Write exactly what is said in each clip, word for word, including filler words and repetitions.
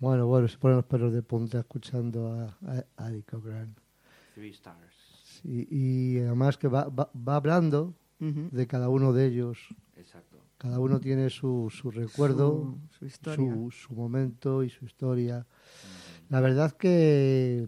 Bueno, bueno, se ponen los pelos de punta escuchando a, a, a Eddie Cochran. Three Stars. Sí, y además que va, va, va hablando uh-huh. de cada uno de ellos. Exacto. Cada uno tiene su, su recuerdo, su, su, historia. Su, su momento y su historia. Uh-huh. La verdad que...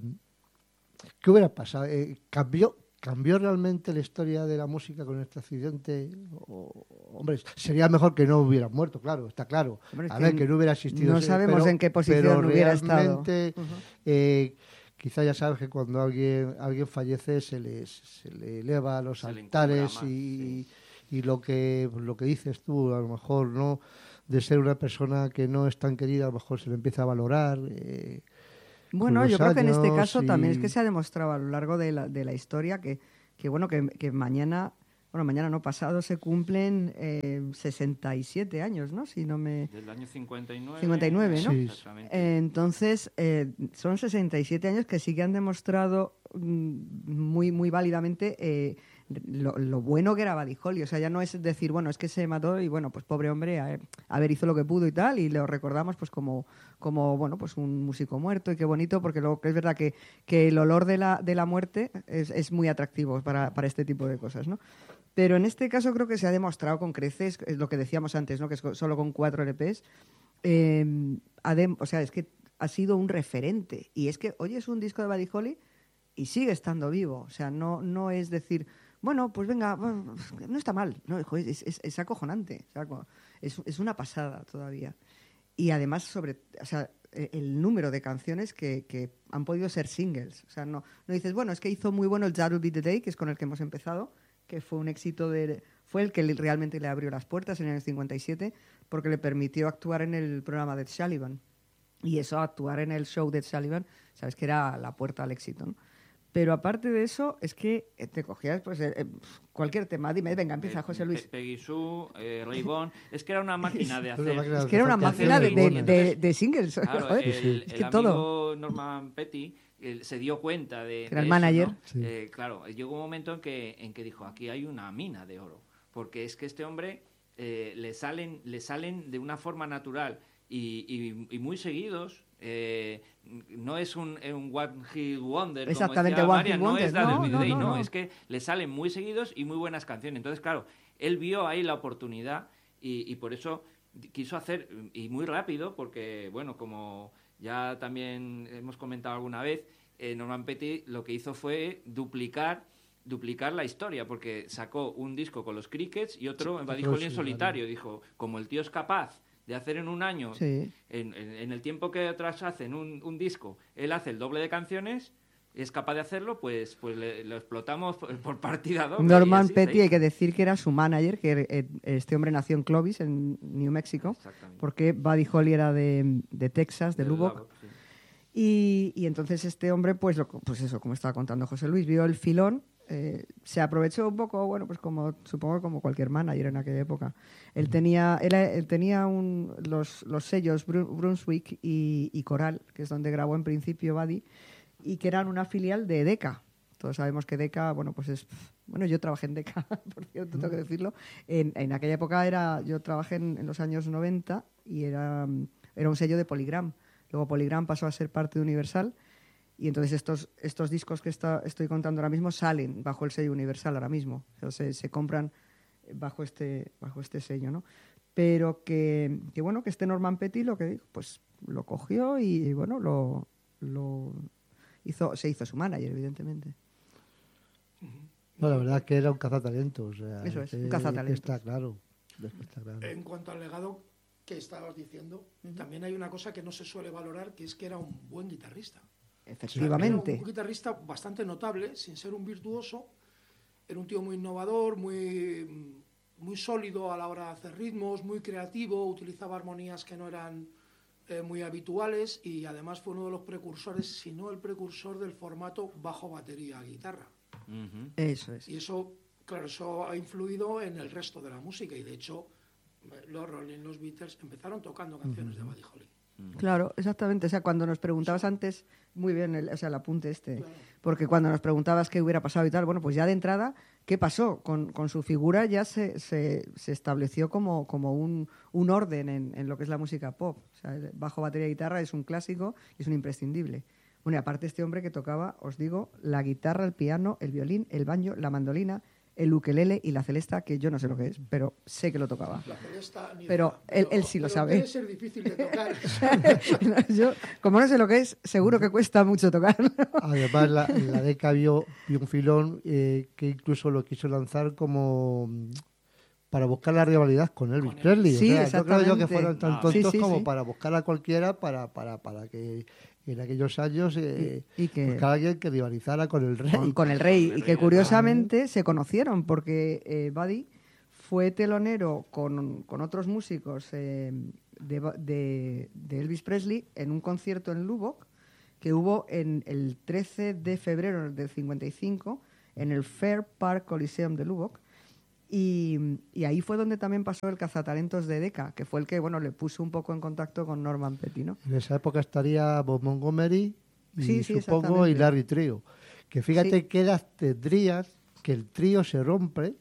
¿Qué hubiera pasado? Eh, ¿Cambió, ¿Cambió realmente la historia de la música con este accidente? O, hombre, sería mejor que no hubieran muerto, claro, está claro. Hombre, a ver, que, que no hubiera existido. No sabemos pero, en qué posición pero hubiera estado. Uh-huh. Eh, quizá ya sabes que cuando alguien alguien fallece se le, se le eleva a los se altares más, y, sí. y lo que lo que dices tú, a lo mejor, ¿no? De ser una persona que no es tan querida, a lo mejor se le empieza a valorar. Eh, Bueno, yo creo que en este caso y... también es que se ha demostrado a lo largo de la, de la historia que, que bueno, que, que mañana, bueno, mañana no pasado se cumplen eh, sesenta y siete años, ¿no? Si no me... Del año cincuenta y nueve. cincuenta y nueve, ¿no? Sí. Exactamente. Eh, entonces, eh, son sesenta y siete años que sí que han demostrado mm, muy, muy válidamente eh, lo, lo bueno que era Buddy Holly. O sea, ya no es decir, bueno, es que se mató y bueno, pues pobre hombre, a, a ver, hizo lo que pudo y tal, y lo recordamos pues como, como bueno, pues un músico muerto, y qué bonito, porque lo que es verdad que, que el olor de la, de la muerte es, es muy atractivo para, para este tipo de cosas, ¿no? Pero en este caso creo que se ha demostrado con creces, es lo que decíamos antes, ¿no? Que es solo con cuatro L Pes, eh, adem, o sea, es que ha sido un referente. Y es que hoy es un disco de Buddy Holly y sigue estando vivo. O sea, no, no es decir, bueno, pues venga, bueno, no está mal. No, es, es, es acojonante. O sea, es, es una pasada todavía. Y además, sobre, o sea, el número de canciones que, que han podido ser singles. O sea, no, no dices, bueno, es que hizo muy bueno el That'll Be the Day, que es con el que hemos empezado, que fue un éxito de... Fue el que realmente le abrió las puertas en el cincuenta y siete, porque le permitió actuar en el programa de Ed Sullivan. Y eso, actuar en el show de Ed Sullivan, sabes que era la puerta al éxito, ¿no? Pero aparte de eso, es que te cogías pues eh, cualquier tema. Dime, venga, empieza, José Luis. Peggy Sue, eh, Ray Vaughan. Es que era una máquina de hacer... Es que era una máquina de, de, de, de singles. Claro, Joder, el, es el que amigo todo. Norman Petty él, se dio cuenta de, era de el manager. Eso, ¿no? Sí. Eh, claro, llegó un momento en que, en que dijo, aquí hay una mina de oro. Porque es que este hombre eh, le, salen, le salen de una forma natural y, y, y muy seguidos... Eh, no es un, un One Hit Wonder, exactamente, como decía María, no es la no, del no, Day, no, no, no, es que le salen muy seguidos y muy buenas canciones. Entonces, claro, él vio ahí la oportunidad y, y por eso quiso hacer, y muy rápido, porque, bueno, como ya también hemos comentado alguna vez, eh, Norman Petty lo que hizo fue duplicar duplicar la historia, porque sacó un disco con los Crickets y otro en Buddy Holly en solitario. Dijo, como el tío es capaz de hacer en un año, sí. en, en, en el tiempo que otras hacen un, un disco, él hace el doble de canciones, es capaz de hacerlo, pues pues le, lo explotamos por, por partida doble. Norman Petty, hay que decir que era su manager, que eh, este hombre nació en Clovis, en New Mexico, porque Buddy Holly era de, de Texas, de, de Lubbock. Lubbock sí. y, y entonces este hombre, pues, lo, pues eso, como estaba contando José Luis, vio el filón. Eh, se aprovechó un poco, bueno, pues como supongo como cualquier manager en aquella época. Él tenía, él, él tenía un, los, los sellos Br- Brunswick y, y Coral, que es donde grabó en principio Buddy, y que eran una filial de Decca. Todos sabemos que Decca, bueno, pues es... Bueno, yo trabajé en Decca, por cierto, tengo que decirlo. En, en aquella época era, yo trabajé en, en los años noventa y era, era un sello de Polygram. Luego Polygram pasó a ser parte de Universal. Y entonces estos, estos discos que está, estoy contando ahora mismo salen bajo el sello Universal ahora mismo. O sea, se, se compran bajo este, bajo este sello, ¿no? Pero que, que, bueno, que este Norman Petty lo que dijo, pues lo cogió y, y bueno, lo, lo hizo, se hizo su manager, evidentemente. No, la verdad es que era un cazatalento. O sea, Eso es, que, un cazatalento. Está claro, está claro. En cuanto al legado que estabas diciendo, uh-huh. también hay una cosa que no se suele valorar, que es que era un buen guitarrista. Efectivamente. Era un guitarrista bastante notable, sin ser un virtuoso. Era un tío muy innovador, muy, muy sólido a la hora de hacer ritmos, muy creativo, utilizaba armonías que no eran eh, muy habituales y además fue uno de los precursores, si no el precursor del formato bajo-batería-guitarra. Uh-huh. Eso es. Y eso, claro, eso ha influido en el resto de la música y de hecho los Rolling, los Beatles empezaron tocando canciones uh-huh. de Buddy Holly. Claro, exactamente. O sea, cuando nos preguntabas antes, muy bien, el, o sea, el apunte este, claro. Porque cuando nos preguntabas qué hubiera pasado y tal, bueno, pues ya de entrada, ¿qué pasó? Con, con su figura ya se, se, se estableció como, como un, un orden en, en lo que es la música pop. O sea, el bajo, batería y guitarra es un clásico y es un imprescindible. Bueno, y aparte este hombre que tocaba, os digo, la guitarra, el piano, el violín, el banjo, la mandolina, el ukelele y la celesta, que yo no sé lo que es, pero sé que lo tocaba. La celesta, ni pero idea. él, pero, él sí lo pero sabe. Debe ser difícil de tocar. Yo, como no sé lo que es, seguro que cuesta mucho tocar. Además, la, la Decca vio, vio un filón eh, que incluso lo quiso lanzar como para buscar la rivalidad con Elvis Presley. Sí, o sea, yo creo yo que fueron tan Ah, tontos sí, sí, como sí. para buscar a cualquiera para, para, para que en aquellos años eh, y, y que, buscar a alguien que rivalizara con el rey. Con, con el rey. Con el y que rey, curiosamente se conocieron porque eh, Buddy fue telonero con, con otros músicos eh, de, de, de Elvis Presley en un concierto en Lubbock que hubo en el trece de febrero del cincuenta y cinco en el Fair Park Coliseum de Lubbock. Y, y ahí fue donde también pasó el cazatalentos de Decca, que fue el que bueno le puso un poco en contacto con Norman Petty, ¿no? En esa época estaría Bob Montgomery y sí, sí, supongo y Larry Trio. Que fíjate sí. qué edad tendrías que el trío se rompe.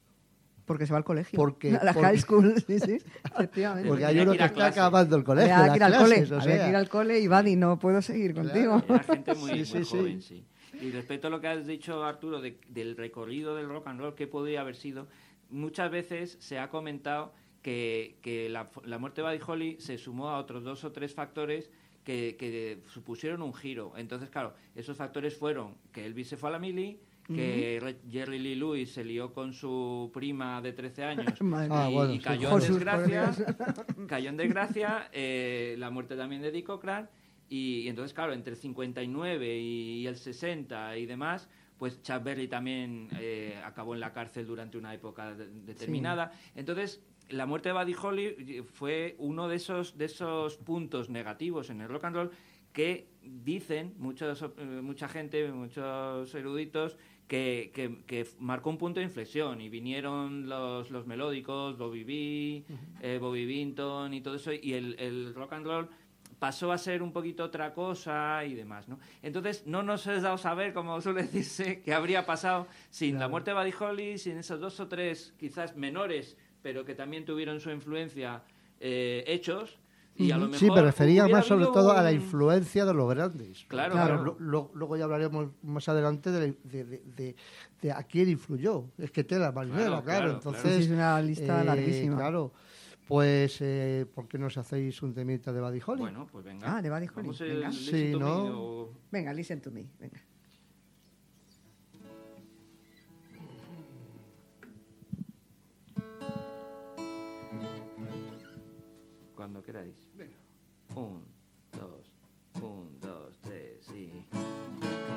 Porque se va al colegio. Porque, a la porque, high school, sí, sí, efectivamente. Porque hay uno que está clase. acabando el colegio. Había que ir al cole, clases, o había sea. que ir al cole y Buddy, no puedo seguir contigo. Era gente muy, Sí, muy sí, sí. joven, sí. Y respecto a lo que has dicho, Arturo, de- del recorrido del rock and roll, ¿qué podría haber sido? Muchas veces se ha comentado que, que la, la muerte de Buddy Holly se sumó a otros dos o tres factores que, que supusieron un giro. Entonces, claro, esos factores fueron que Elvis se fue a la mili, que uh-huh. Jerry Lee Lewis se lió con su prima de trece años y, ah, bueno, y cayó, sí. en desgracia, cayó en desgracia, eh, la muerte también de Dick Cochran, y, y entonces, claro, entre el cincuenta y nueve y, y el sesenta y demás, pues Chuck Berry también eh, acabó en la cárcel durante una época de, determinada. Sí. Entonces, la muerte de Buddy Holly fue uno de esos, de esos puntos negativos en el rock and roll que dicen muchos, eh, mucha gente, muchos eruditos, que, que, que marcó un punto de inflexión y vinieron los, los melódicos, Bobby B, uh-huh. eh, Bobby Vinton y todo eso, y el, el rock and roll pasó a ser un poquito otra cosa y demás, ¿no? Entonces, no nos has dado saber, como suele decirse, qué habría pasado sin claro. la muerte de Buddy Holly, sin esos dos o tres, quizás menores, pero que también tuvieron su influencia, eh, hechos. Y a lo mejor sí, me refería más sobre todo un... a la influencia de los grandes. Claro, claro. claro. Lo, lo, luego ya hablaremos más adelante de, de, de, de, de a quién influyó. Es que tela marinera, claro. claro. claro Entonces, claro. Sí, es una lista eh, larguísima. Claro. Pues, eh, ¿por qué nos hacéis un temita de Buddy Holly? Bueno, pues venga. Ah, de Buddy Holly. El, venga. Sí, ¿no? Me, o... Venga, listen to me. Venga. Cuando queráis. Venga. Un...